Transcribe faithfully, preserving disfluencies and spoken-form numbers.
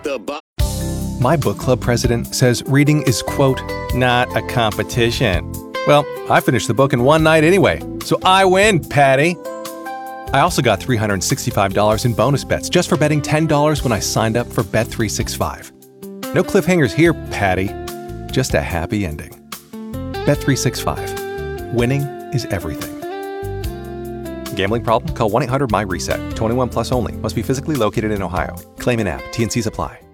The Bob. My book club president says reading is, quote, not a competition. Well, I finished the book in one night anyway, so I win, Patty. I also got three hundred sixty-five dollars in bonus bets just for betting ten dollars when I signed up for Bet three sixty-five. No cliffhangers here, Patty. Just a happy ending. Bet three sixty-five. Winning is everything. Gambling problem? Call one eight hundred M Y RESET. twenty-one plus only. Must be physically located in Ohio. Claim in app. T N Cs apply.